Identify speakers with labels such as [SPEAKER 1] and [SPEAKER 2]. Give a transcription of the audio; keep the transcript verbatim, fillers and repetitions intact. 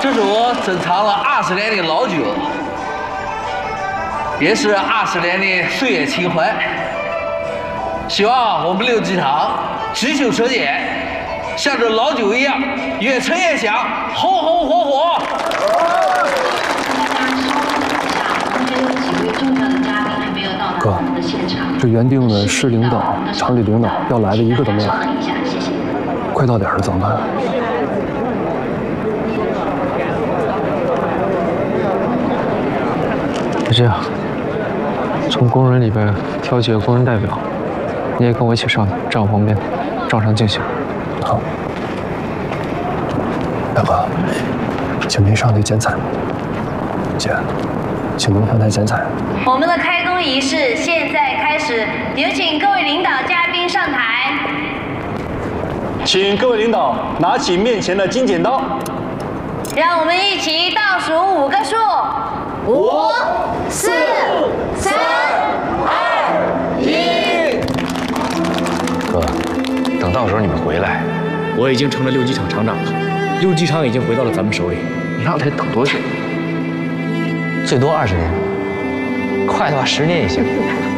[SPEAKER 1] 这是我珍藏了二十年的老酒，也是二十年的岁月情怀。希望我们六鸡汤继续车间，像这老酒一样越陈越香，红红火火。
[SPEAKER 2] 哥，这原定的市领导、厂里领导要来的一个都没来，快到点了怎么办？就这样，从工人里边挑几个工人代表，你也跟我一起上去，站我旁边，照常进行。好。大哥，请您上去剪彩。姐，请您上台剪彩。
[SPEAKER 3] 我们的开工仪式现在开始，有请各位领导嘉宾上台。
[SPEAKER 4] 请各位领导拿起面前的金剪刀，
[SPEAKER 3] 让我们一起倒数五个数：五、四、三、二、一。
[SPEAKER 5] 哥，等到时候你们回来，
[SPEAKER 6] 我已经成了六机厂厂长了，六机厂已经回到了咱们手里。
[SPEAKER 2] 那得等多久？
[SPEAKER 5] 最多二十年，快的话十年也行。